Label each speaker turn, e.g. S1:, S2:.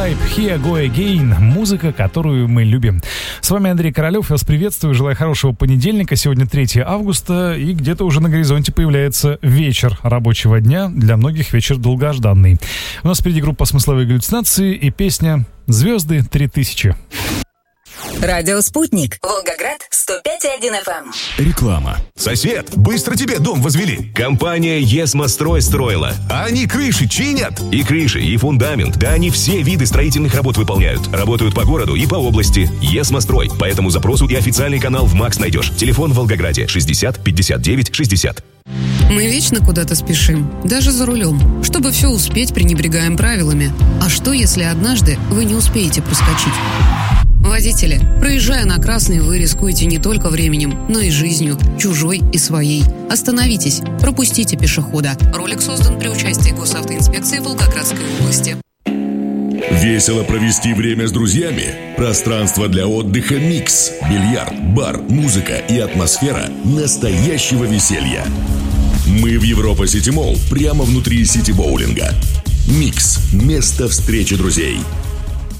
S1: Tribe, Here Go Again. Музыка, которую мы любим. С вами Андрей Королёв. Я вас приветствую. Желаю хорошего понедельника. Сегодня 3 августа. И где-то уже на горизонте появляется вечер рабочего дня. Для многих вечер долгожданный. У нас впереди группа «Смысловые галлюцинации» и песня «Звезды 3000».
S2: Радио «Спутник». Волгоград, 105,1 FM.
S3: Реклама.
S4: Сосед, быстро тебе дом возвели. Компания «Есмострой» строила. А они крыши чинят. И крыши, и фундамент. Да они все виды строительных работ выполняют. Работают по городу и по области. «Есмострой». По этому запросу и официальный канал в МАКС найдешь. Телефон в Волгограде 60 59 60.
S5: Мы вечно куда-то спешим, даже за рулем. Чтобы все успеть, пренебрегаем правилами. А что, если однажды вы не успеете проскочить? Водители, проезжая на красный, вы рискуете не только временем, но и жизнью, чужой и своей. Остановитесь, пропустите пешехода. Ролик создан при участии Госавтоинспекции Волгоградской области.
S3: Весело провести время с друзьями? Пространство для отдыха «Микс». Бильярд, бар, музыка и атмосфера настоящего веселья. Мы в Европа Сити Молл, прямо внутри сити-боулинга. «Микс» – место встречи друзей.